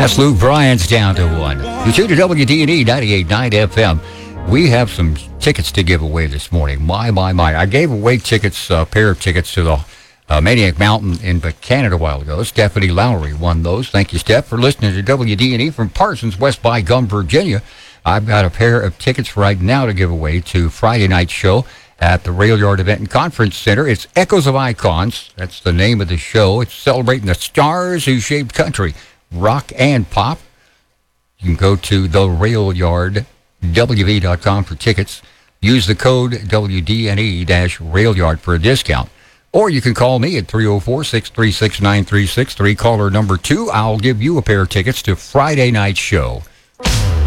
That's Luke Bryan's Down to One. You tune to WD&E 98.9 FM. We have some tickets to give away this morning. My. I gave away tickets, a pair of tickets to the Maniac Mountain in Buchanan a while ago. Stephanie Lowry won those. Thank you, Steph, for listening to WD&E from Parsons, West by Gum, Virginia. I've got a pair of tickets right now to give away to Friday night's show at the Rail Yard Event and Conference Center. It's Echoes of Icons. That's the name of the show. It's celebrating the stars who shaped country, rock and pop. You can go to therailyardwv.com for tickets. Use the code WD&E-railyard for a discount. Or you can call me at 304-636-9363. Caller number 2. I'll give you a pair of tickets to Friday night's show.